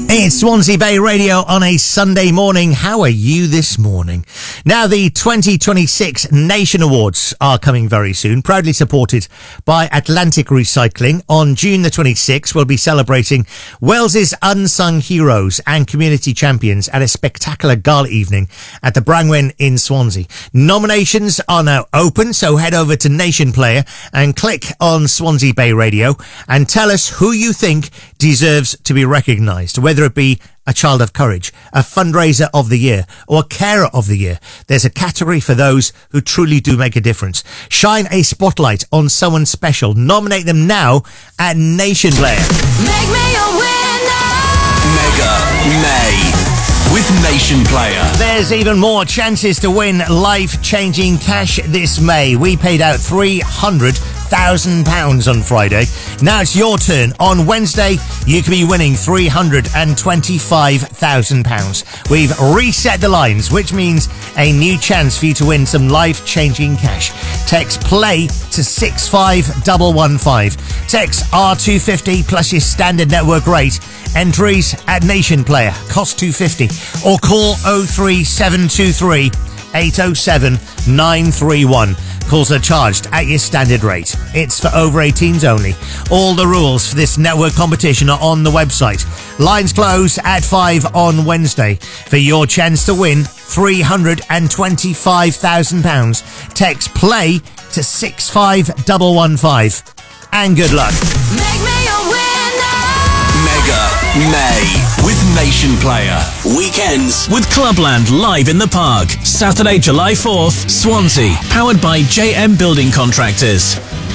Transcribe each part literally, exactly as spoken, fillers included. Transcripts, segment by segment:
It's Swansea Bay Radio on a Sunday morning. How are you this morning? Now, the twenty twenty-six Nation Awards are coming very soon, proudly supported by Atlantic Recycling. On June the twenty-sixth, we'll be celebrating Wales's unsung heroes and community champions at a spectacular gala evening at the Brangwen in Swansea. Nominations are now open, so head over to Nation Player and click on Swansea Bay Radio and tell us who you think deserves to be recognised, whether it be a Child of Courage, a Fundraiser of the Year, or a Carer of the Year. There's a category for those who truly do make a difference. Shine a spotlight on someone special. Nominate them now at Nation Player. Make me a winner! Mega May with Nation Player. There's even more chances to win life-changing cash this May. We paid out three hundred thousand pounds on Friday. Now it's your turn. On Wednesday, you could be winning three hundred twenty-five thousand pounds. We've reset the lines, which means a new chance for you to win some life-changing cash. Text PLAY to six five one one five. Text R two fifty plus your standard network rate. Entries at Nation Player. Cost two fifty. Or call oh three seven two three eight oh seven nine three one. Calls are charged at your standard rate. It's for over eighteens only. All the rules for this network competition are on the website. Lines close at five on Wednesday. For your chance to win three hundred twenty-five thousand pounds, text PLAY to six five one one five. And good luck. Make me a winner! Mega May with Nation Player. Weekends with Clubland live in the park. Saturday, July fourth, Swansea. Powered by J M Building Contractors.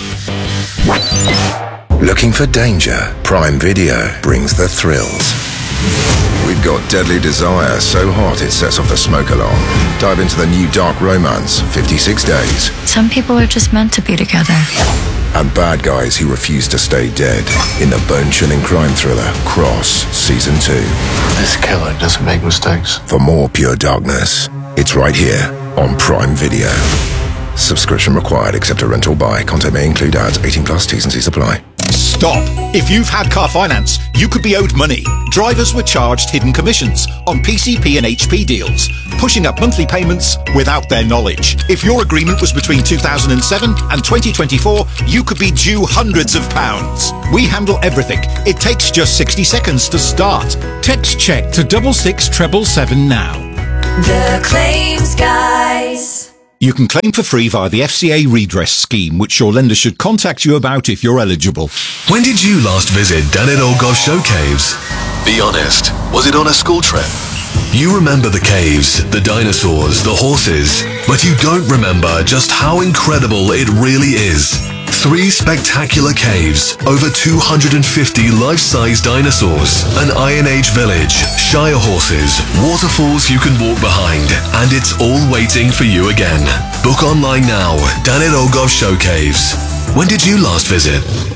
Looking for danger? Prime Video brings the thrills. We've got Deadly Desire, so hot it sets off the smoke alarm. Dive into the new dark romance, fifty-six days. Some people are just meant to be together. And bad guys who refuse to stay dead in the bone-chilling crime thriller Cross Season two. This killer doesn't make mistakes. For more pure darkness, it's right here on Prime Video. Subscription required except a rental buy. Content may include ads. eighteen plus. T's and C's apply. Stop! If you've had car finance, you could be owed money. Drivers were charged hidden commissions on P C P and H P deals, pushing up monthly payments without their knowledge. If your agreement was between two thousand seven and twenty twenty-four, you could be due hundreds of pounds. We handle everything. It takes just sixty seconds to start. Text check to double six treble seven now. The Claims Guys. You can claim for free via the F C A redress scheme, which your lender should contact you about if you're eligible. When did you last visit Danit Olgov Show Caves? Be honest, was it on a school trip? You remember the caves, the dinosaurs, the horses, but you don't remember just how incredible it really is. Three spectacular caves, over two hundred fifty life-size dinosaurs, an Iron Age village, Shire horses, waterfalls you can walk behind, and it's all waiting for you again. Book online now, Danit Olgov Show Caves. When did you last visit?